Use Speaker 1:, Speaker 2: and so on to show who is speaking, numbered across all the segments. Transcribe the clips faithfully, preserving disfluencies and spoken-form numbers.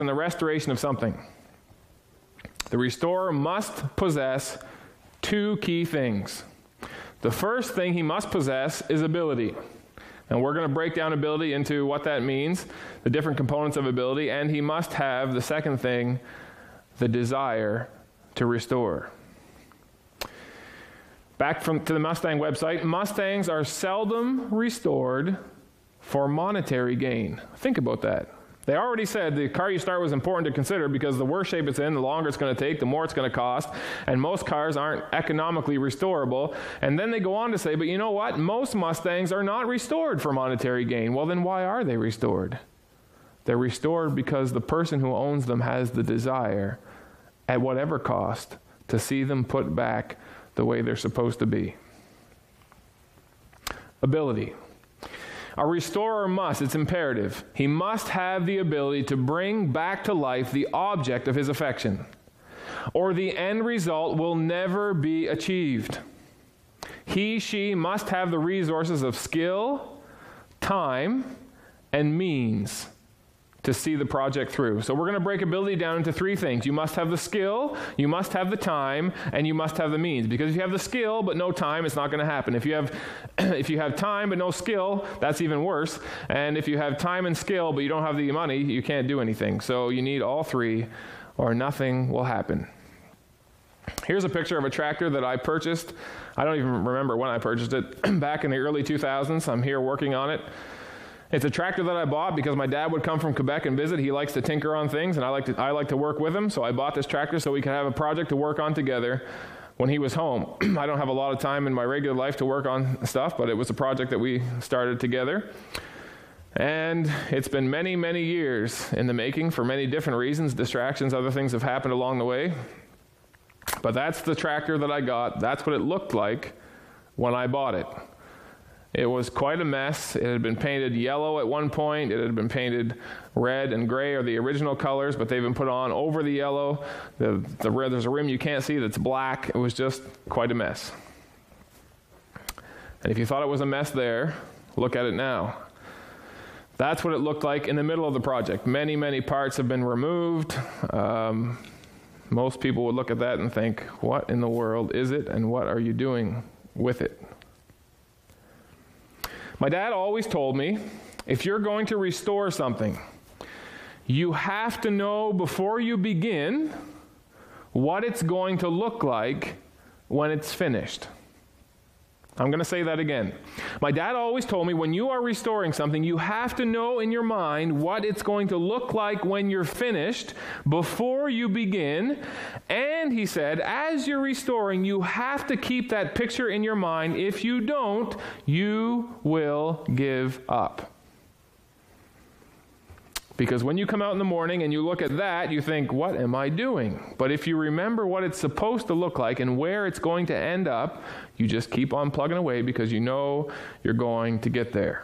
Speaker 1: in the restoration of something, the restorer must possess two key things. The first thing he must possess is ability. And we're going to break down ability into what that means, the different components of ability, and he must have, the second thing, the desire to restore. Back from to the Mustang website, Mustangs are seldom restored for monetary gain. Think about that. They already said the car you start was important to consider because the worse shape it's in, the longer it's going to take, the more it's going to cost, and most cars aren't economically restorable. And then they go on to say, but you know what? Most Mustangs are not restored for monetary gain. Well, then why are they restored? They're restored because the person who owns them has the desire, at whatever cost, to see them put back the way they're supposed to be. Ability. A restorer must, it's imperative, he must have the ability to bring back to life the object of his affection, or the end result will never be achieved. He, she must have the resources of skill, time, and means to see the project through. So we're going to break ability down into three things. You must have the skill, you must have the time, and you must have the means. Because if you have the skill but no time, it's not going to happen. If you have if you have time but no skill, that's even worse. And if you have time and skill but you don't have the money, you can't do anything. So you need all three or nothing will happen. Here's a picture of a tractor that I purchased. I don't even remember when I purchased it. Back in the early two thousands. I'm here working on it. It's a tractor that I bought because my dad would come from Quebec and visit. He likes to tinker on things, and I like to I like to work with him. So I bought this tractor so we could have a project to work on together when he was home. I don't have a lot of time in my regular life to work on stuff, but it was a project that we started together. And it's been many, many years in the making for many different reasons, distractions, other things have happened along the way. But that's the tractor that I got. That's what it looked like when I bought it. It was quite a mess. It had been painted yellow at one point. It had been painted red and gray are the original colors, but they've been put on over the yellow. The, the red, there's a rim you can't see that's black. It was just quite a mess. And if you thought it was a mess there, look at it now. That's what it looked like in the middle of the project. Many, many parts have been removed. Um, most people would look at that and think, what in the world is it, and what are you doing with it? My dad always told me, if you're going to restore something, you have to know before you begin what it's going to look like when it's finished. I'm going to say that again. My dad always told me when you are restoring something, you have to know in your mind what it's going to look like when you're finished before you begin. And he said, as you're restoring, you have to keep that picture in your mind. If you don't, you will give up. Because when you come out in the morning and you look at that, you think, what am I doing? But if you remember what it's supposed to look like and where it's going to end up, you just keep on plugging away because you know you're going to get there.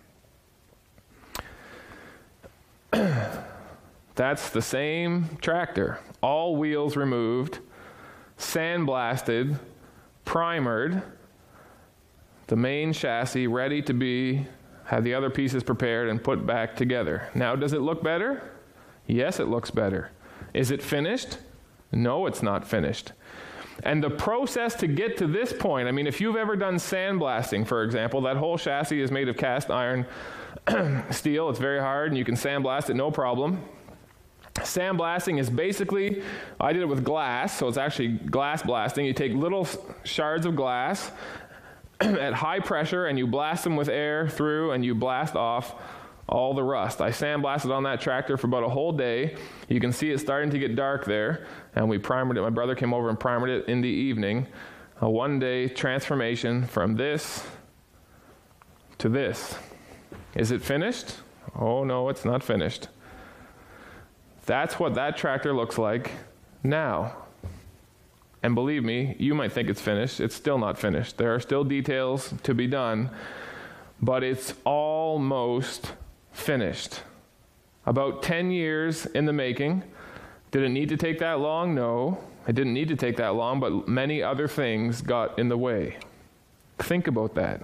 Speaker 1: That's the same tractor. All wheels removed, sandblasted, primered, the main chassis ready to be have the other pieces prepared and put back together. Now, does it look better? Yes, it looks better. Is it finished? No, it's not finished. And the process to get to this point, I mean, if you've ever done sandblasting, for example, that whole chassis is made of cast iron steel. It's very hard, and you can sandblast it, no problem. Sandblasting is basically, I did it with glass, so it's actually glass blasting. You take little shards of glass at high pressure, and you blast them with air through, and you blast off all the rust. I sandblasted on that tractor for about a whole day. You can see it starting to get dark there, and we primered it. My brother came over and primered it in the evening. A one-day transformation from this to this. Is it finished? Oh, no, it's not finished. That's what that tractor looks like now. And believe me, you might think it's finished. It's still not finished. There are still details to be done, but it's almost finished. About ten years in the making. Did it need to take that long? No, it didn't need to take that long, but many other things got in the way. Think about that.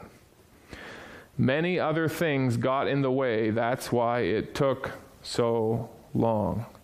Speaker 1: Many other things got in the way. That's why it took so long.